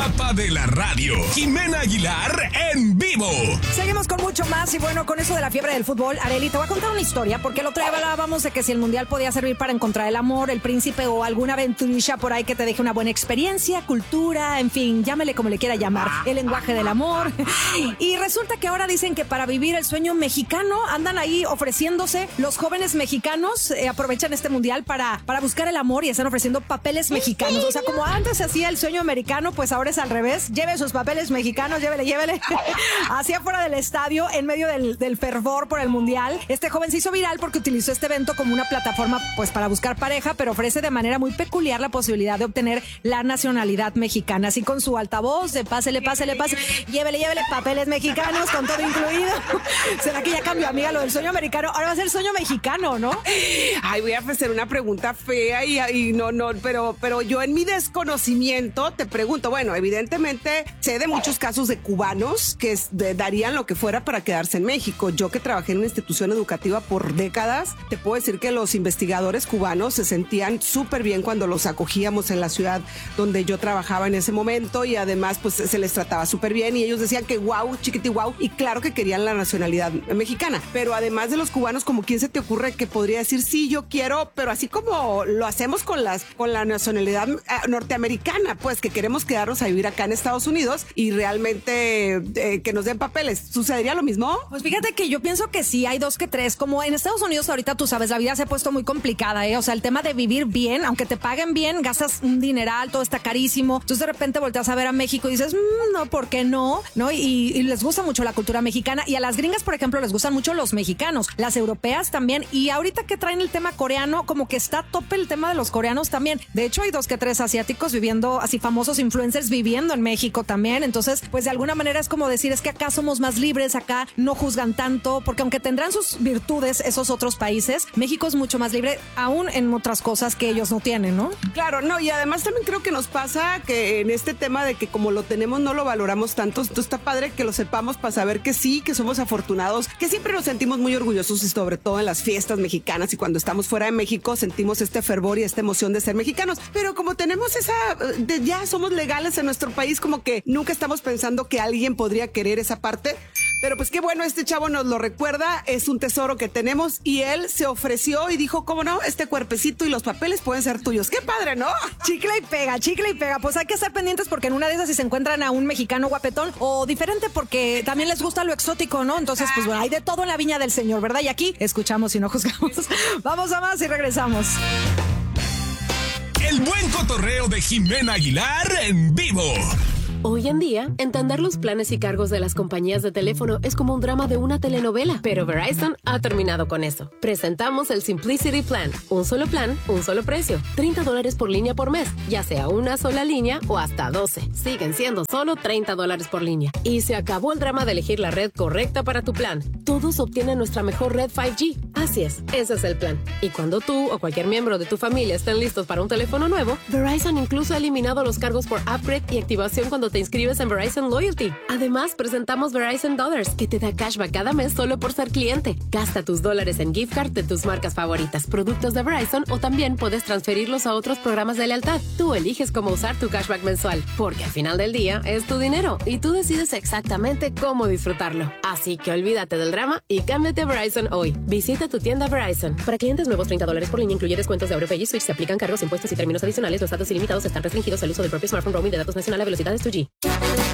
Papa de la radio, Jimena Aguilar en vivo. Seguimos con mucho más y bueno, con eso de la fiebre del fútbol, Arely, te voy a contar una historia porque el otro día hablábamos de que si el mundial podía servir para encontrar el amor, el príncipe o alguna aventurilla por ahí que te deje una buena experiencia, cultura, en fin, llámele como le quiera llamar, el lenguaje del amor. Y resulta que ahora dicen que para vivir el sueño mexicano andan ahí ofreciéndose los jóvenes mexicanos, aprovechan este mundial para buscar el amor y están ofreciendo papeles mexicanos. O sea, como antes se hacía el sueño americano, pues ahora es al revés. Lleve sus papeles mexicanos, llévele. Así afuera del estadio, en medio del fervor por el mundial. Este joven se hizo viral porque utilizó este evento como una plataforma pues para buscar pareja, pero ofrece de manera muy peculiar la posibilidad de obtener la nacionalidad mexicana. Así con su altavoz de pásele, llévele papeles mexicanos con todo incluido. ¿Será que ya cambió, amiga, lo del sueño americano? Ahora va a ser sueño mexicano, ¿no? Ay, voy a hacer una pregunta fea y no, pero yo en mi desconocimiento te pregunto, bueno, evidentemente sé de muchos casos de cubanos que darían lo que fuera para quedarse en México. Yo que trabajé en una institución educativa por décadas, te puedo decir que los investigadores cubanos se sentían súper bien cuando los acogíamos en la ciudad donde yo trabajaba en ese momento y además pues se les trataba súper bien y ellos decían que wow, chiquiti wow, y claro que querían la nacionalidad mexicana. Pero además de los cubanos, ¿como quién se te ocurre que podría decir sí, yo quiero, pero así como lo hacemos con la nacionalidad norteamericana, pues que queremos quedarnos a vivir acá en Estados Unidos y realmente que nos den papeles? ¿Sucedería lo mismo? Pues fíjate que yo pienso que sí, hay dos que tres. Como en Estados Unidos ahorita, tú sabes, la vida se ha puesto muy complicada, ¿eh? O sea, el tema de vivir bien, aunque te paguen bien, gastas un dineral, todo está carísimo. Entonces de repente volteas a ver a México y dices, no, ¿por qué no? ¿No? Y les gusta mucho la cultura mexicana y a las gringas, por ejemplo, les gustan mucho los mexicanos, las europeas también. Y ahorita que traen el tema coreano, como que está a tope el tema de los coreanos también. De hecho, hay dos que tres asiáticos viviendo, así famosos influencers viviendo en México también. Entonces, pues de alguna manera es como decir, es que acá somos más libres, acá no juzgan tanto, porque aunque tendrán sus virtudes esos otros países, México es mucho más libre aún en otras cosas que ellos no tienen, ¿no? Claro, no, y además también creo que nos pasa que en este tema de que como lo tenemos no lo valoramos tanto. Entonces está padre que lo sepamos para saber que sí, que somos afortunados, que siempre nos sentimos muy orgullosos y sobre todo en las fiestas mexicanas y cuando estamos fuera de México sentimos este fervor y esta emoción de ser mexicanos. Pero como tenemos ya somos legales en nuestro país, como que nunca estamos pensando que alguien podría querer esa parte. Pero pues qué bueno, este chavo nos lo recuerda, es un tesoro que tenemos y él se ofreció y dijo, ¿cómo no? Este cuerpecito y los papeles pueden ser tuyos. ¡Qué padre!, ¿no? Chicle y pega. Pues hay que estar pendientes porque en una de esas si se encuentran a un mexicano guapetón o diferente porque también les gusta lo exótico, ¿no? Entonces, pues bueno, hay de todo en la viña del Señor, ¿verdad? Y aquí escuchamos y no juzgamos. Vamos a más y regresamos. El buen cotorreo de Jimena Aguilar en vivo. Hoy en día, entender los planes y cargos de las compañías de teléfono es como un drama de una telenovela, pero Verizon ha terminado con eso. Presentamos el Simplicity Plan, un solo plan, un solo precio, $30 por línea por mes, ya sea una sola línea o hasta 12. Siguen siendo solo $30 por línea. Y se acabó el drama de elegir la red correcta para tu plan. Todos obtienen nuestra mejor red 5G. Así es, ese es el plan. Y cuando tú o cualquier miembro de tu familia estén listos para un teléfono nuevo, Verizon incluso ha eliminado los cargos por upgrade y activación cuando te inscribes en Verizon Loyalty. Además, presentamos Verizon Dollars, que te da cashback cada mes solo por ser cliente. Gasta tus dólares en gift card de tus marcas favoritas, productos de Verizon o también puedes transferirlos a otros programas de lealtad. Tú eliges cómo usar tu cashback mensual, porque al final del día es tu dinero y tú decides exactamente cómo disfrutarlo. Así que olvídate del drama y cámbiate a Verizon hoy. Visita tu tienda Verizon. Para clientes nuevos, $30 por línea incluye descuentos de AuroPay y Switch. Se aplican cargos, impuestos y términos adicionales. Los datos ilimitados están restringidos al uso del propio smartphone. Roaming de datos nacional a velocidades 2G.